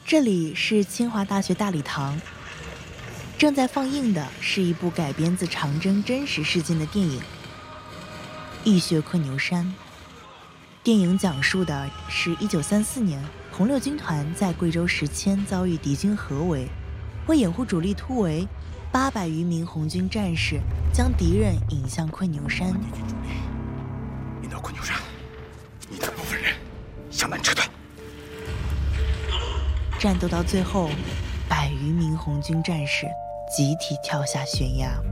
这里是清华大学大礼堂，正在放映的是一部改编自长征真实事件的电影《浴血困牛山》。电影讲述的是1934年红六军团在贵州石阡遭遇敌军合围，为掩护主力突围，800余名红军战士将敌人引向困牛山。 敌军主力引到困牛山，一大部分人向南撤退。 战斗到最后，100余名红军战士集体跳下悬崖。